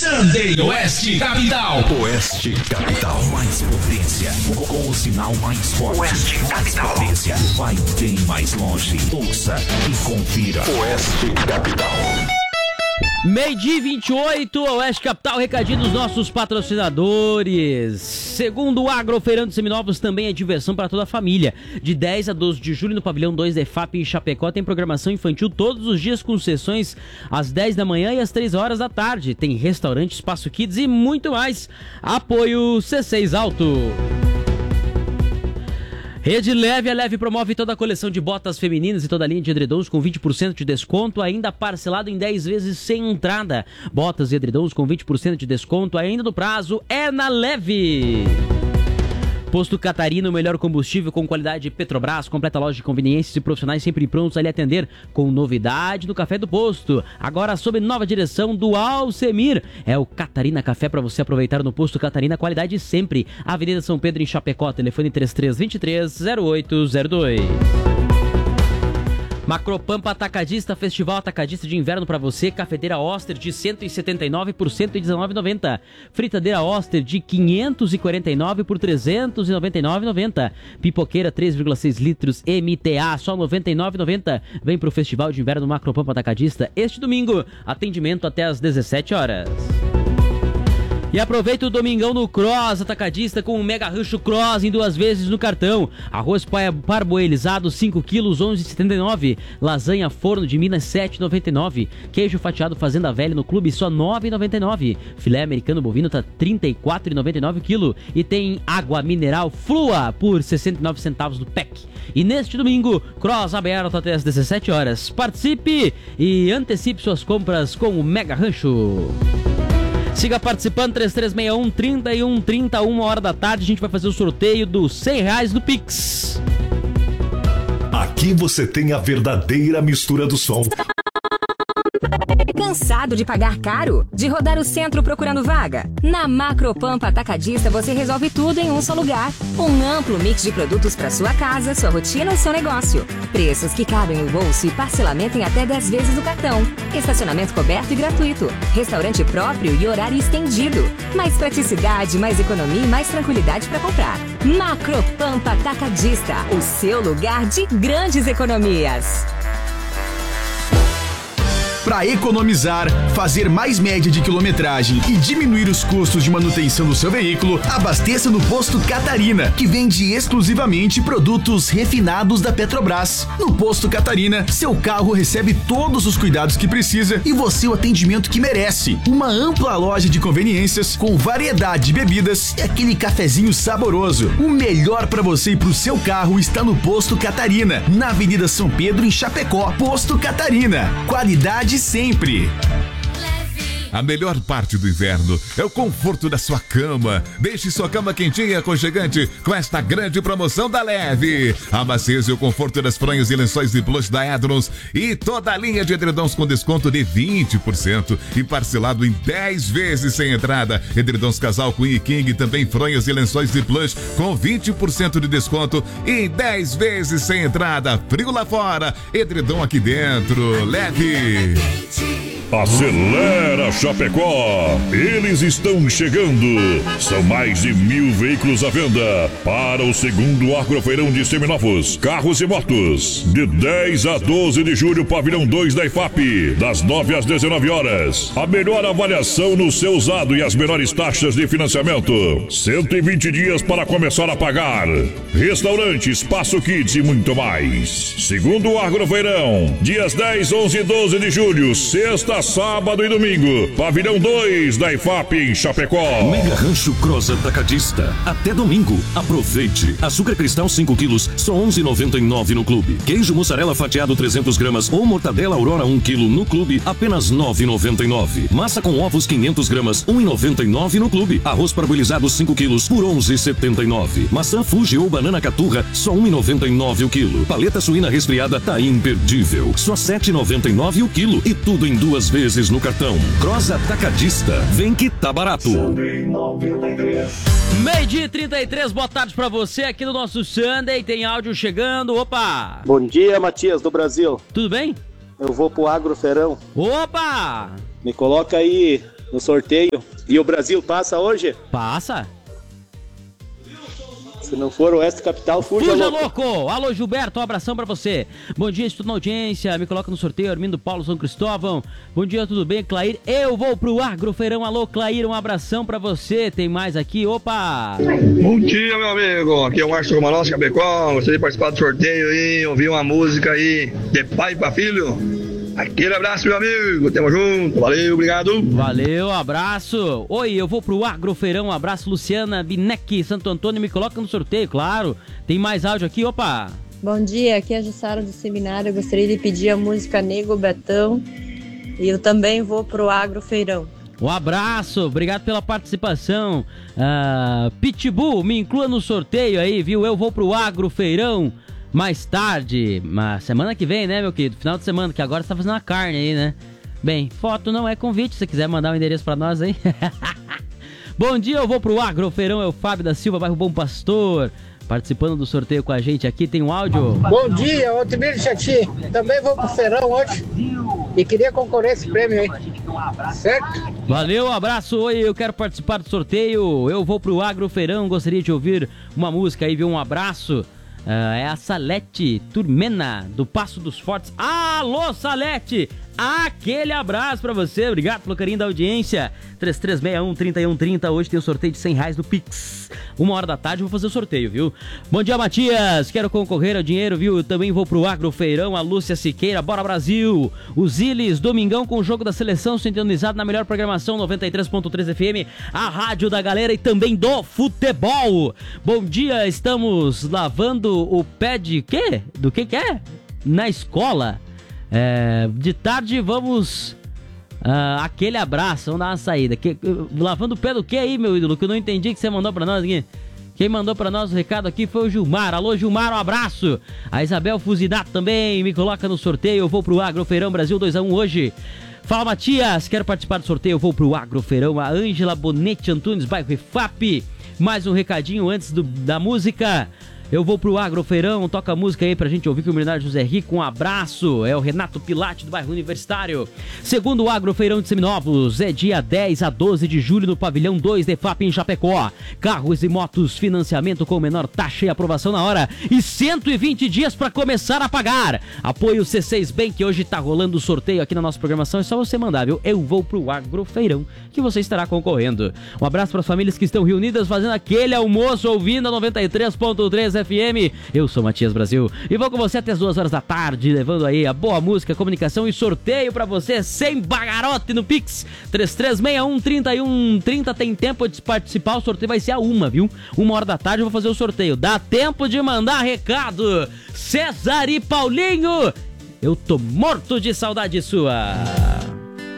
Sunday Oeste Capital. Oeste Capital, mais potência. Com o sinal mais forte. Oeste Capital. Mais potência. Vai bem mais longe. Ouça e confira. Oeste Capital. Meio-dia 28, Oeste Capital, recadinho dos nossos patrocinadores. Segundo o Agrofeirão de Seminovos, também é diversão para toda a família. De 10 a 12 de julho no pavilhão 2 da EFAP em Chapecó tem programação infantil todos os dias com sessões às 10 da manhã e às 3 horas da tarde. Tem restaurante, espaço kids e muito mais. Apoio C6 Alto. Rede Leve, a Leve promove toda a coleção de botas femininas e toda a linha de edredons com 20% de desconto, ainda parcelado em 10 vezes sem entrada. Botas e edredons com 20% de desconto, ainda no prazo, é na Leve. Posto Catarina, o melhor combustível com qualidade Petrobras, completa loja de conveniências e profissionais sempre prontos a lhe atender, com novidade no Café do Posto. Agora sob nova direção do Alcemir. É o Catarina Café para você aproveitar no Posto Catarina, qualidade sempre. Avenida São Pedro em Chapecó, telefone 3323-0802. Macropampa Atacadista, Festival Atacadista de Inverno para você. Cafeteira Oster de 179 por 119,90. Fritadeira Oster de 549 por 399,90. Pipoqueira 3,6 litros MTA, só 99,90. Vem pro Festival de Inverno Macropampa Atacadista este domingo. Atendimento até às 17 horas. E aproveita o domingão no Cross Atacadista com um mega rancho Cross em 2 vezes no cartão. Arroz parboilizado 5 quilos 11,79. Lasanha forno de Minas 7,99. Queijo fatiado Fazenda Velha no Clube só 9,99. Filé americano bovino tá 34,99 quilo. E tem água mineral Flua por 69 centavos do PEC. E neste domingo, Cross aberto até às 17 horas. Participe e antecipe suas compras com o mega rancho. Siga participando, 3361-3130, 1h da tarde, a gente vai fazer o sorteio dos R$100 do Pix. Aqui você tem a verdadeira mistura do som. Cansado de pagar caro? De rodar o centro procurando vaga? Na Macropampa Atacadista você resolve tudo em um só lugar. Um amplo mix de produtos para sua casa, sua rotina ou seu negócio. Preços que cabem no bolso e parcelamento em até 10 vezes no cartão. Estacionamento coberto e gratuito. Restaurante próprio e horário estendido. Mais praticidade, mais economia e mais tranquilidade para comprar. Macropampa Atacadista, o seu lugar de grandes economias. Para economizar, fazer mais média de quilometragem e diminuir os custos de manutenção do seu veículo, abasteça no Posto Catarina, que vende exclusivamente produtos refinados da Petrobras. No Posto Catarina, seu carro recebe todos os cuidados que precisa e você o atendimento que merece. Uma ampla loja de conveniências com variedade de bebidas e aquele cafezinho saboroso. O melhor para você e para o seu carro está no Posto Catarina, na Avenida São Pedro, em Chapecó. Posto Catarina, qualidade sempre. A melhor parte do inverno é o conforto da sua cama. Deixe sua cama quentinha e aconchegante com esta grande promoção da Leve. A maciez e o conforto das fronhas e lençóis de plush da Edrons e toda a linha de edredons com desconto de 20% e parcelado em 10 vezes sem entrada. Edredons casal Queen e King, também fronhas e lençóis de plush com 20% de desconto e 10 vezes sem entrada. Frio lá fora, edredom aqui dentro. Leve. Acelera Chapecó! Eles estão chegando! São mais de 1.000 veículos à venda para o segundo Agrofeirão de Seminovos, carros e motos. De 10 a 12 de julho, pavilhão 2 da IFAP, das 9 às 19 horas. A melhor avaliação no seu usado e as menores taxas de financiamento. 120 dias para começar a pagar. Restaurante, espaço kids e muito mais. Segundo Agrofeirão, dias 10, 11 e 12 de julho, sexta, sábado e domingo. Pavilhão 2 da IFAP em Chapecó. Mega Rancho Cross Atacadista. Até domingo. Aproveite. Açúcar cristal 5 quilos, só 11,99 no clube. Queijo mussarela fatiado 300 gramas ou mortadela Aurora 1 quilo no clube, apenas 9,99. Massa com ovos 500 gramas, 1,99 no clube. Arroz parboilizado 5 quilos por 11,79. Maçã Fuji ou banana caturra, só 1,99 o quilo. Paleta suína resfriada tá imperdível, só 7,99 o quilo. E tudo em 2 vezes no cartão. Cross Atacadista, vem que tá barato. Meio-dia 33, boa tarde pra você aqui no nosso Sunday, tem áudio chegando, opa! Bom dia, Matias, do Brasil. Tudo bem? Eu vou pro Agrofeirão. Opa! Me coloca aí no sorteio. E o Brasil passa hoje? Passa. Se não for o Oeste Capital, fuja louco. Alô, Gilberto, um abração pra você. Bom dia, estou na audiência. Me coloca no sorteio, Armindo Paulo, São Cristóvão. Bom dia, tudo bem, Clair? Eu vou pro Agrofeirão. Alô, Clair, um abração pra você. Tem mais aqui, opa. Bom dia, meu amigo. Aqui é o Márcio Romanos, Chapecó. Gostaria de participar do sorteio aí, ouvir uma música aí de pai pra filho. Aquele abraço, meu amigo. Tamo junto. Valeu, obrigado. Valeu, abraço. Oi, eu vou pro Agrofeirão. Um abraço, Luciana Binec, Santo Antônio. Me coloca no sorteio, claro. Tem mais áudio aqui, opa. Bom dia, aqui é a Jussara do Seminário. Eu gostaria de pedir a música Nego Betão. E eu também vou pro Agrofeirão. Um abraço, obrigado pela participação. Pitbull, me inclua no sorteio aí, viu? Eu vou pro Agrofeirão. Mais tarde, semana que vem, né, meu querido? Final de semana, que agora você tá fazendo a carne aí, né? Bem, foto não é convite, se você quiser mandar um endereço pra nós aí. Bom dia, eu vou pro Agrofeirão, é o Fábio da Silva, bairro Bom Pastor. Participando do sorteio com a gente aqui, tem um áudio. Bom dia, Otimir Chati. Também vou pro Feirão hoje e queria concorrer a esse prêmio aí. Certo? Valeu, abraço. Oi, eu quero participar do sorteio. Eu vou pro Agrofeirão, gostaria de ouvir uma música aí, viu? Um abraço. É a Salete Turmena, do Passo dos Fortes. Alô, Salete! Aquele abraço pra você, obrigado pelo carinho da audiência. 3361-3130, hoje tem o sorteio de R$100 do Pix. 1h da tarde eu vou fazer o sorteio, viu? Bom dia, Matias, quero concorrer ao dinheiro, viu? Eu também vou pro Agrofeirão, a Lúcia Siqueira, bora Brasil. O Ziles, domingão com o jogo da seleção, sintonizado na melhor programação, 93.3 FM, a rádio da galera e também do futebol. Bom dia, estamos lavando o pé de quê? Do que é? Na escola. De tarde vamos... aquele abraço, vamos dar uma saída. Lavando o pé do que aí, meu ídolo? Que eu não entendi que você mandou pra nós aqui. Quem mandou pra nós o recado aqui foi o Gilmar. Alô, Gilmar, um abraço. A Isabel Fuzidato também me coloca no sorteio. Eu vou pro Agrofeirão Brasil 2-1 hoje. Fala, Matias, quero participar do sorteio. Eu vou pro Agrofeirão. A Ângela Bonete Antunes, bairro IFAP. Mais um recadinho antes da música. Eu vou pro Agrofeirão, toca a música aí pra gente ouvir com o milionário José Rico, um abraço, é o Renato Pilate do bairro Universitário. Segundo o Agrofeirão de Seminovos, é dia 10 a 12 de julho no pavilhão 2 de FAP em Chapecó. Carros e motos, financiamento com menor taxa e aprovação na hora e 120 dias pra começar a pagar. Apoio C6 Bank, hoje tá rolando o sorteio aqui na nossa programação, é só você mandar, viu? Eu vou pro Agrofeirão, que você estará concorrendo. Um abraço pras famílias que estão reunidas fazendo aquele almoço, ouvindo a 93.3 FM. Eu sou Matias Brasil e vou com você até as 2h da tarde, levando aí a boa música, comunicação e sorteio pra você sem bagarote no Pix. 3361-3130, tem tempo de participar, o sorteio vai ser a 1h, viu? 1h da tarde eu vou fazer o sorteio, dá tempo de mandar recado. César e Paulinho, eu tô morto de saudade sua.